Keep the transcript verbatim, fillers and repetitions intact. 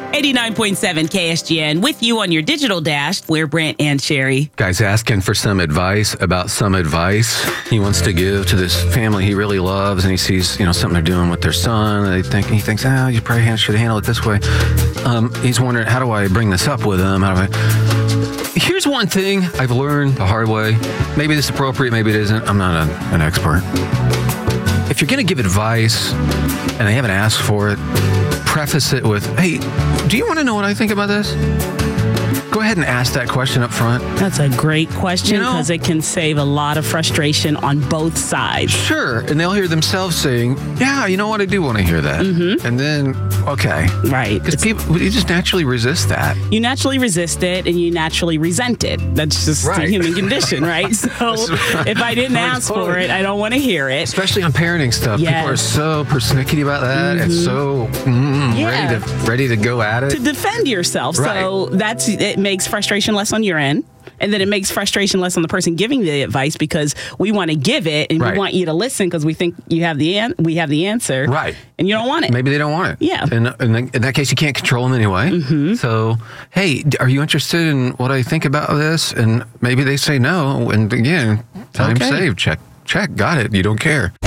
eighty-nine point seven K S G N with you on your digital dash. We're Brent and Sherry. Guy's asking for some advice about some advice he wants to give to this family he really loves, and he sees, you know, something they're doing with their son. They think he thinks, oh, you probably should handle it this way. Um, he's wondering, how do I bring this up with him? How do I? Here's one thing I've learned the hard way. Maybe this is appropriate, maybe it isn't. I'm not a, an expert. If you're going to give advice and they haven't asked for it, preface it with, hey, do you want to know what I think about this? Go ahead and ask that question up front. That's a great question because You know, it can save a lot of frustration on both sides. Sure. And they'll hear themselves saying, yeah, you know what? I do want to hear that. Mm-hmm. And then, okay. Right. Because people, you just naturally resist that. You naturally resist it and you naturally resent it. That's just Right. the human condition, right? So right. if I didn't Right, ask for totally. it, I don't want to hear it. Especially on parenting stuff. Yes. People are so persnickety about that and so mm, Yeah. ready to ready to go at it. To defend yourself. So Right. that's it makes frustration less on your end. And then it makes frustration less on the person giving the advice because we want to give it and Right. we want you to listen because we think you have the an- we have the answer. Right. And you don't want it. Maybe they don't want it. Yeah. And in, in, in that case, you can't control them anyway. Mm-hmm. So, hey, d- are you interested in what I think about this? And maybe they say no. And again, time Okay. saved. Check, check. Got it. You don't care.